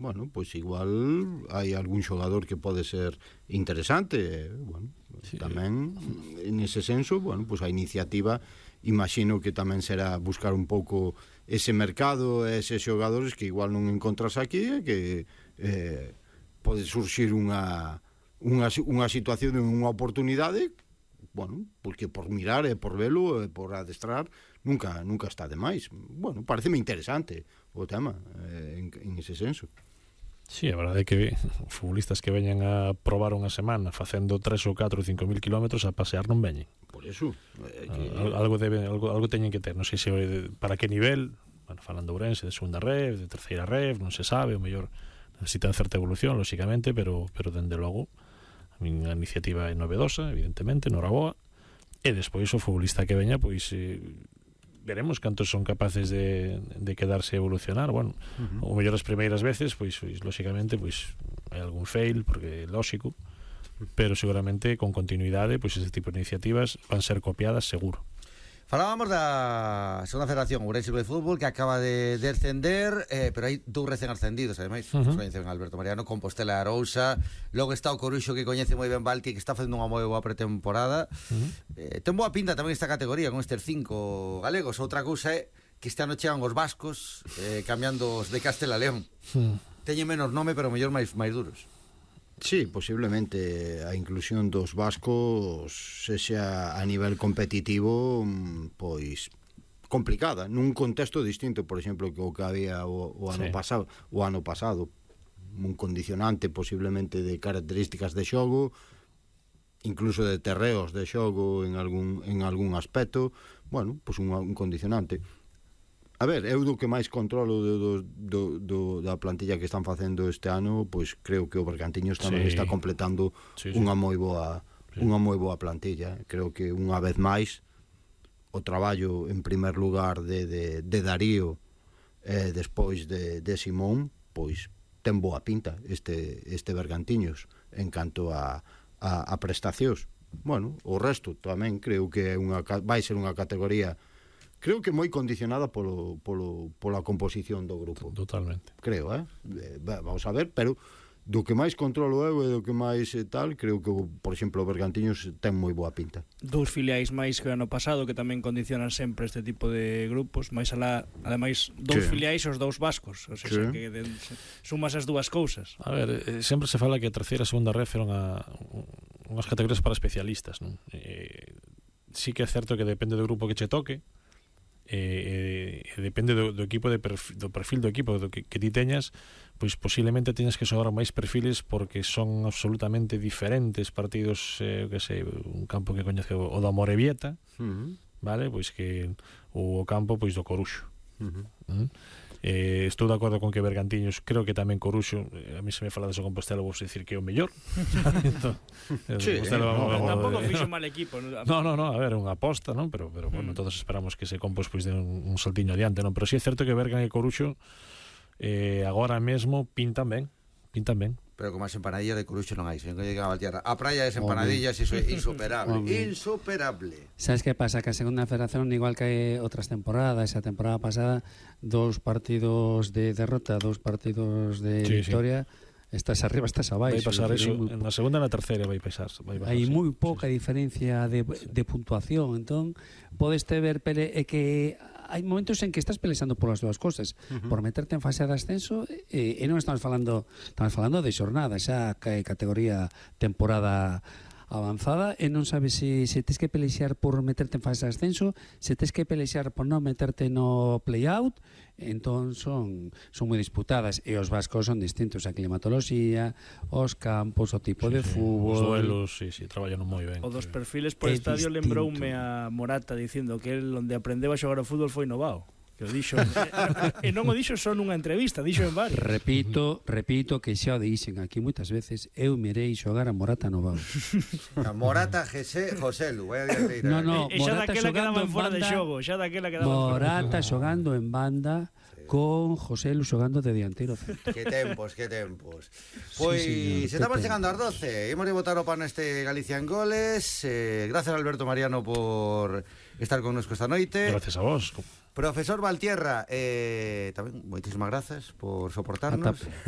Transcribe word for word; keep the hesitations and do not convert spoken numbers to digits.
bueno, pois pues igual hai algún xogador que pode ser interesante, bueno, sí. Tamén nese senso, bueno, pois pues a iniciativa imagino que tamén será buscar un pouco ese mercado, eses xogadores que igual non encontras aquí, que eh, pode surxir unha unha, unha situación, unha oportunidade, bueno, porque por mirar e por velo e por adestrar nunca nunca está de máis. Bueno, pareceme interesante o tema eh, en, en ese senso. Sí, a verdade é que futbolistas que veñan a probar unha semana facendo tres ou catro ou cinco mil kilómetros a pasear non veñen. Por eso eh, que... algo, debe, algo, algo teñen que ter, non sei se para que nivel, bueno, falando Ourense de segunda ref, de terceira ref, non se sabe, o mellor necesitan certa evolución, lóxicamente, pero, pero dende logo a miña iniciativa é novedosa, evidentemente, noraboa, e despois o futbolista que veña, pois eh, veremos cantos son capaces de, de quedarse e evolucionar. Bueno, uh-huh. O mellor as primeiras veces, pois, pois lóxicamente, pois hai algún fail, porque é lóxico, pero seguramente con continuidade, pois ese tipo de iniciativas van ser copiadas seguro. Falábamos da segunda federación Ourense Club de Fútbol, que acaba de descender, eh, pero hai dous recén ascendidos, ademais, uh-huh. Coñecen Alberto Mariano, Compostela e Arousa. Logo está o Coruxo, que coñece moi ben Balti, que está facendo unha moi boa pretemporada. Uh-huh. eh, Ten boa pinta tamén esta categoría con estes cinco galegos. Outra cousa é que este ano chegan os vascos, eh, cambiando os de Castela León. uh-huh. Teñen menos nome, pero mellor máis, máis duros. Sí, posiblemente a inclusión dos vascos sexa a nivel competitivo pois complicada, nun contexto distinto, por exemplo, que o que había o, o ano sí. pasado, o ano pasado, un condicionante posiblemente de características de xogo, incluso de terreos de xogo en algún en algún aspecto, bueno, pois un, un condicionante. A ver, eu do que máis controlo do, do, do, do, da plantilla que están facendo este ano, pois creo que o Bergantiños tamén sí. está completando sí, sí. unha moi boa sí. unha moi boa plantilla. Creo que unha vez máis o traballo en primer lugar de, de, de Darío e eh, despois de, de Simón, pois ten boa pinta este, este Bergantiños en canto a, a, a prestacións. Bueno, o resto tamén creo que é unha, vai ser unha categoría, creo que moi condicionada polo, polo, pola composición do grupo. Totalmente. Creo, eh? eh vamos a ver, pero do que máis controlo eu e do que máis eh, tal, creo que, por exemplo, o Bergantiños ten moi boa pinta. Dous filiais máis que o ano pasado, que tamén condicionan sempre este tipo de grupos, máis alá, ademais, dous sí. filiais os dous vascos, o sea, sí. que de, sumas as dúas cousas. A ver, eh, sempre se fala que a terceira e a segunda ref eran a, unhas categorías para especialistas, non? Eh, sí que é certo que depende do grupo que che toque, Eh, eh, depende do, do equipo de perfil, do perfil do equipo do que, que ti teñas, pois posiblemente teñas que xogar máis perfiles porque son absolutamente diferentes partidos, eh, que sei, un campo que coñece o, o do Amorebieta, uh-huh. vale, pois que o campo pois do Coruxo. Uh-huh. Uh-huh. Eh, estou de acordo con que Bergantiños, creo que tamén Coruxo, a mí se me fala de Compostela, vou dicir que é o mellor. Entón, sí, eh, no, no, tampouco fixo mal equipo. No, no, no, a ver, é unha aposta, non? Pero, pero bueno, mm. todos esperamos que se Compos pois de un, un saltiño adiante, non? Pero si sí é certo que Bergan e Coruxo eh, agora mesmo pintan ben, pintan ben. Pero como as empanadillas de Coruxo non hai, senón que llega a Valtierra. A praia das empanadillas, iso é insuperable, insuperable. Sabes que pasa? Que a segunda federación, igual que outras temporadas, a temporada pasada, dos partidos de derrota, dos partidos de sí, victoria, sí. estás arriba, estás abaixo. Vai pasar eso, muy... na segunda e na terceira vai pasar. Vai hai sí. moi pouca sí. diferencia de, de puntuación, entón podes te ver pele... é que hai momentos en que estás pelexando polas dúas cosas, uh-huh. por meterte en fase de ascenso e, e non estamos falando estamos falando de xornada, xa que categoría temporada avanzada e non sabes se, se tes que pelexar por meterte en fase de ascenso, se tes que pelexar por non meterte no play-out, entón son son moi disputadas e os vascos son distintos, a climatoloxía, os campos, o tipo sí, de sí. fútbol, os duelos, sí, sí, traballan moi ben. O dos perfiles por estadio distinto. Lembroume a Morata dicindo que el onde aprendeu a xogar ao fútbol foi no Vao. Que o dixo, e, e non o dixo só nunha entrevista, dixo en varios. Repito, repito que xa o dixen aquí moitas veces, eu mirei xogar a Morata no Vao. A Morata José Joselu, vai a direita. No, no, e, e xa daquela quedaban fora de xogo, xa daquela quedaban Morata fora. xogando en banda sí. con Joselu xogando de dianteiro centro. Que tempos, que tempos. Pois sí, se estamos chegando ás doce, imos de botar o pan este Galicia en goles. Eh, gracias Alberto Mariano por estar connosco esta noite. Gracias a vos. Profesor Valtierra, eh, tamén moitísimas grazas por soportarnos.